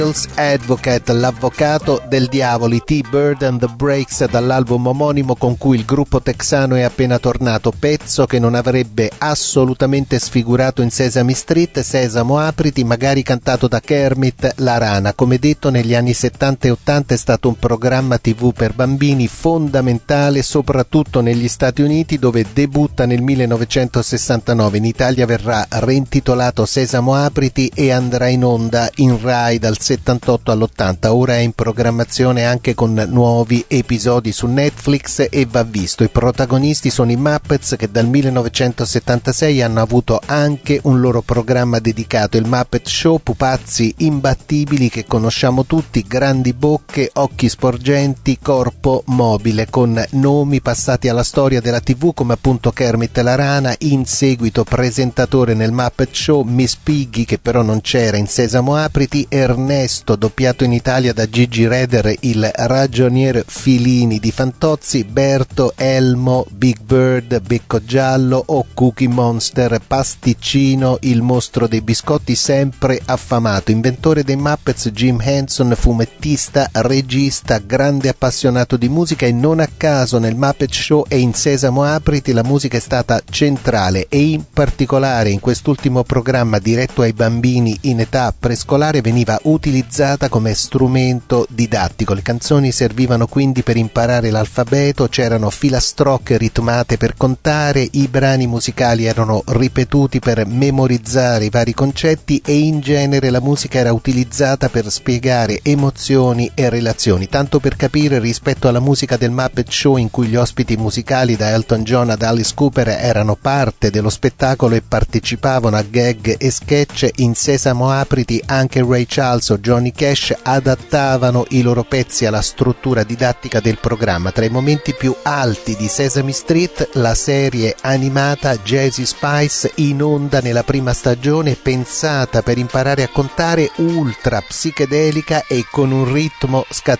Advocate, l'avvocato del diavolo, i T-Bird and the Breaks, dall'album omonimo con cui il gruppo texano è appena tornato, pezzo che non avrebbe assolutamente sfigurato in Sesame Street, Sesamo apriti, magari cantato da Kermit la rana. Come detto, negli anni 70 e 80 è stato un programma TV per bambini fondamentale soprattutto negli Stati Uniti, dove debutta nel 1969. In Italia verrà reintitolato Sesamo apriti e andrà in onda in Rai dal 78 all'80. Ora è in programmazione anche con nuovi episodi su Netflix e va visto. I protagonisti sono i Muppets, che dal 1976 hanno avuto anche un loro programma dedicato, il Muppet Show, pupazzi imbattibili che conosciamo tutti, grandi bocche, occhi sporgenti, corpo mobile, con nomi passati alla storia della TV come appunto Kermit la rana, in seguito presentatore nel Muppet Show, Miss Piggy, che però non c'era in Sesamo apriti, Ernesto, doppiato in Italia da Gigi Reder, il ragionier Filini di Fantozzi, Berto, Elmo, Big Bird, Becco Giallo o Cookie Monster, Pasticcino, il mostro dei biscotti sempre affamato, inventore dei Muppets Jim Henson, fumettista, regista, grande appassionato di musica, e non a caso nel Muppet Show e in Sesamo apriti la musica è stata centrale, e in particolare in quest'ultimo programma diretto ai bambini in età prescolare veniva utilizzata come strumento didattico. Le canzoni servivano quindi per imparare l'alfabeto, c'erano filastrocche ritmate per contare, i brani musicali erano ripetuti per memorizzare i vari concetti e in genere la musica era utilizzata per spiegare emozioni e relazioni. Tanto per capire, rispetto alla musica del Muppet Show, in cui gli ospiti musicali da Elton John ad Alice Cooper erano parte dello spettacolo e partecipavano a gag e sketch, in Sesamo apriti anche Ray Charles o Johnny Cash adattavano i loro pezzi alla struttura didattica del programma. Tra i momenti più alti di Sesame Street, la serie animata Jazzy Spice, in onda nella prima stagione, pensata per imparare a contare, ultra psichedelica e con un ritmo scatenato.